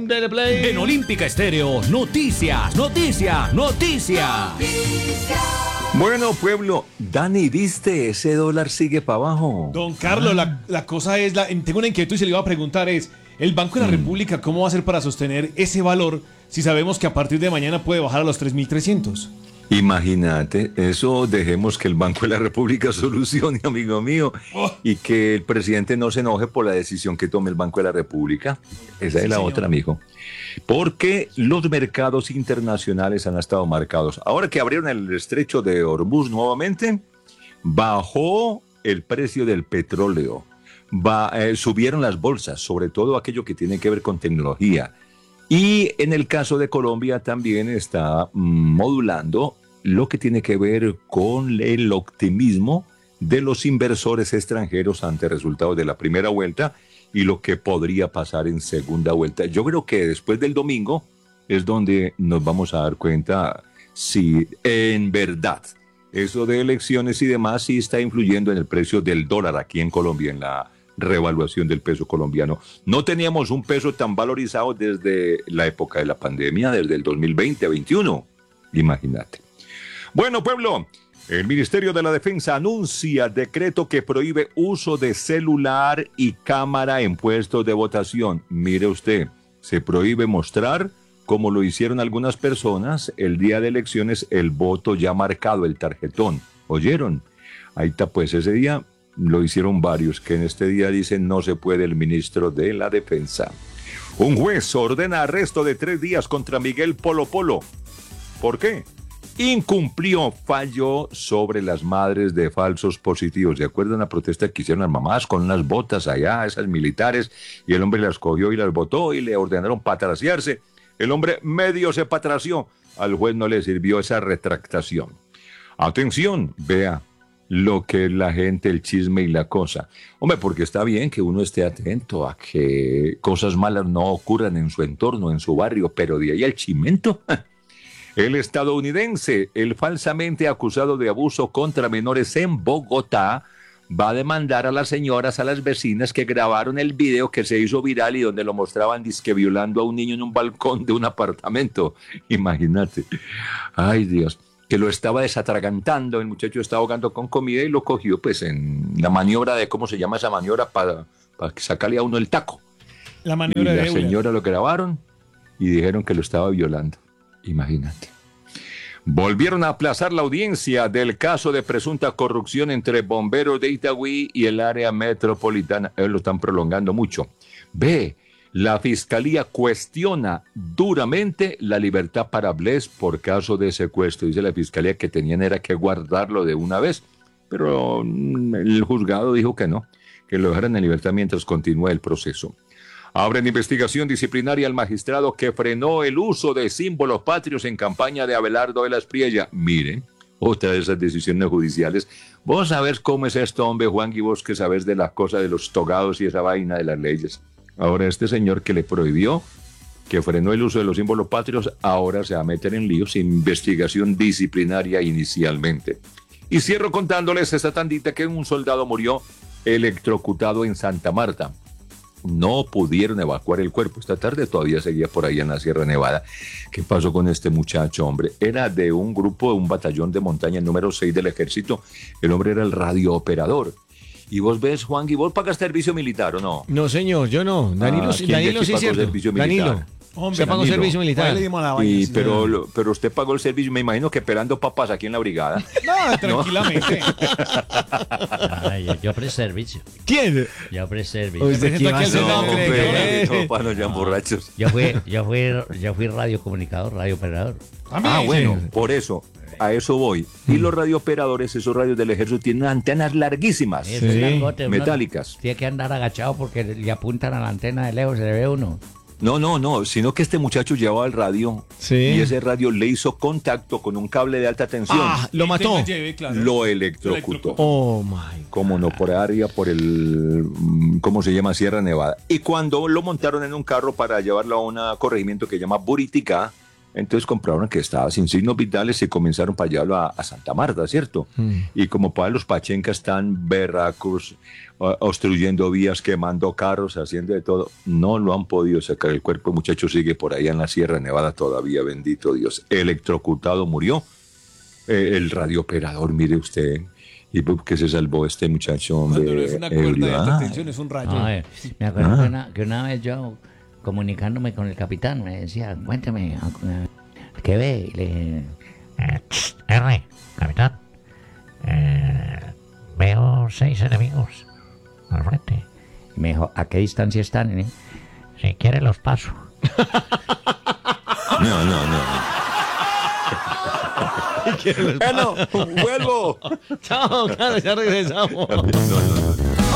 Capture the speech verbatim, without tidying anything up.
Dele play. En Olímpica Estéreo, noticias, noticias, noticias. Bueno, pueblo, Dani, ¿viste? Ese dólar sigue para abajo. Don Carlos, la, la cosa es, la, tengo una inquietud y se le iba a preguntar es, ¿el Banco de la mm. República cómo va a hacer para sostener ese valor si sabemos que a partir de mañana puede bajar a los tres mil trescientos? Imagínate, eso dejemos que el Banco de la República solucione, amigo mío, oh. y que el presidente no se enoje por la decisión que tome el Banco de la República. Esa sí, es la señor. Otra, amigo. Porque los mercados internacionales han estado marcados. Ahora que abrieron el estrecho de Hormuz nuevamente, bajó el precio del petróleo, Va, eh, subieron las bolsas, sobre todo aquello que tiene que ver con tecnología. Y en el caso de Colombia también está modulando lo que tiene que ver con el optimismo de los inversores extranjeros ante resultados de la primera vuelta y lo que podría pasar en segunda vuelta. Yo creo que después del domingo es donde nos vamos a dar cuenta si en verdad eso de elecciones y demás sí está influyendo en el precio del dólar aquí en Colombia, en la revaluación del peso colombiano. No teníamos un peso tan valorizado desde la época de la pandemia, desde el dos mil veinte a veintiuno. Imagínate. Bueno, pueblo, el Ministerio de la Defensa anuncia decreto que prohíbe uso de celular y cámara en puestos de votación. Mire usted, se prohíbe mostrar, como lo hicieron algunas personas, el día de elecciones, el voto ya marcado, el tarjetón. ¿Oyeron? Ahí está, pues ese día lo hicieron varios, que en este día dicen no se puede el ministro de la Defensa. Un juez ordena arresto de tres días contra Miguel Polo Polo. ¿Por qué? Incumplió fallo sobre las madres de falsos positivos. ¿Se acuerdan la protesta que hicieron las mamás con unas botas allá, esas militares? Y el hombre las cogió y las botó y le ordenaron patraciarse. El hombre medio se patració. Al juez no le sirvió esa retractación. Atención, vea lo que es la gente, el chisme y la cosa. Hombre, porque está bien que uno esté atento a que cosas malas no ocurran en su entorno, en su barrio, pero de ahí al chimento. El estadounidense, el falsamente acusado de abuso contra menores en Bogotá, va a demandar a las señoras, a las vecinas que grabaron el video que se hizo viral y donde lo mostraban disque violando a un niño en un balcón de un apartamento. Imagínate. Ay, Dios. Que lo estaba desatragantando, el muchacho estaba ahogando con comida y lo cogió pues en la maniobra de, ¿cómo se llama esa maniobra? Para, para sacarle a uno el taco. La maniobra y de la señora lo grabaron y dijeron que lo estaba violando. Imagínate. Volvieron a aplazar la audiencia del caso de presunta corrupción entre bomberos de Itagüí y el área metropolitana. Ellos lo están prolongando mucho. Ve, la fiscalía cuestiona duramente la libertad para Bless por caso de secuestro. Dice la fiscalía que tenían era que guardarlo de una vez, pero el juzgado dijo que no, que lo dejaran en libertad mientras continúe el proceso. Abren investigación disciplinaria al magistrado que frenó el uso de símbolos patrios en campaña de Abelardo de la Espriella. Miren, otra de esas decisiones judiciales. Vos sabés cómo es esto, hombre, Juan, y vos que sabés de las cosas de los togados y esa vaina de las leyes. Ahora este señor que le prohibió, que frenó el uso de los símbolos patrios, ahora se va a meter en líos, investigación disciplinaria inicialmente. Y cierro contándoles esta tandita que un soldado murió electrocutado en Santa Marta. No pudieron evacuar el cuerpo. Esta tarde todavía seguía por ahí en la Sierra Nevada. ¿Qué pasó con este muchacho, hombre? Era de un grupo, de un batallón de montaña número seis del ejército. El hombre era el radiooperador. ¿Y vos ves, Juan, y vos pagas servicio militar o no? No, señor, yo no. Danilo, ah, Danilo sí, cierto. Servicio militar? Danilo. Hombre, se pagó Danilo. Servicio militar. Y, pero, pero usted pagó el servicio, me imagino que pelando papas aquí en la brigada. No, tranquilamente. Ay, yo, yo presté servicio. ¿Quién? Yo presté servicio. Oye, ¿qué pasó? No, no, para no ya borrachos. Yo fui, yo fui, yo fui radiocomunicador, radiooperador. Ah, bueno, por eso. A eso voy. Y los radiooperadores, esos radios del ejército, tienen antenas larguísimas, sí. largote, metálicas. Uno tiene que andar agachado porque le apuntan a la antena de lejos, se le ve uno. No, no, no, sino que este muchacho llevaba el radio, sí. y ese radio le hizo contacto con un cable de alta tensión. Ah, lo mató. Lleve, claro. Lo electrocutó. Oh, my. Cómo no, por arriba, por el, ¿cómo se llama? Sierra Nevada. Y cuando lo montaron en un carro para llevarlo a un corregimiento que se llama Buritica, Entonces compraron que estaba sin signos vitales y comenzaron para llevarlo a, a Santa Marta, ¿cierto? Mm. Y como para los pachencas están berracos, obstruyendo vías, quemando carros, haciendo de todo, no lo han podido sacar. El cuerpo del muchacho sigue por allá en la Sierra Nevada todavía, bendito Dios. Electrocutado, murió. Eh, el radiooperador, mire usted, y que se salvó este muchacho. Hombre, cuando no es una cuerda de alta tensión, es un rayo. No, eh, me acuerdo ah. que, una, que una vez yo, comunicándome con el capitán, me decía, cuéntame, ¿qué ve? Y le dije, eh, R, capitán, eh, veo seis enemigos al frente. Y me dijo, ¿a qué distancia están? Eh? Si quiere los paso. No, no, no. Bueno, vuelvo. Chao, claro, ya regresamos. No, no, no.